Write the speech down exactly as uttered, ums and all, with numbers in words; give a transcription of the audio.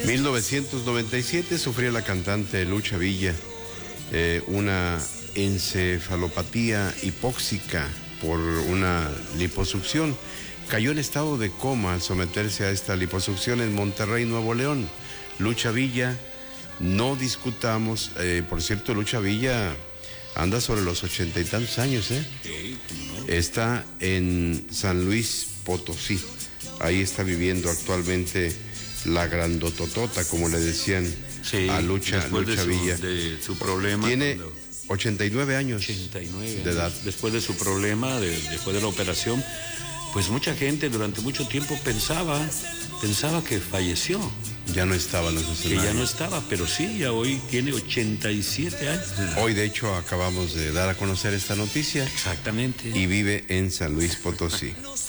mil novecientos noventa y siete sufría la cantante Lucha Villa eh, una encefalopatía hipóxica por una liposucción. Cayó en estado de coma al someterse a esta liposucción en Monterrey, Nuevo León. Lucha Villa, no discutamos, eh, por cierto, Lucha Villa anda sobre los ochenta y tantos años, ¿eh? Sí, ¿no? Está en San Luis Potosí. Ahí está viviendo actualmente la grandototota, como le decían Sí, a Lucha, Lucha de su, Villa. De su problema. Tiene cuando... ochenta y nueve años ochenta y nueve de edad. Después de su problema, de, después de la operación, pues mucha gente durante mucho tiempo pensaba, pensaba que falleció. Ya no estaba en los escenarios. Que ya no estaba, pero sí, ya hoy tiene ochenta y siete años. Hoy, de hecho, acabamos de dar a conocer esta noticia. Exactamente. Y vive en San Luis Potosí.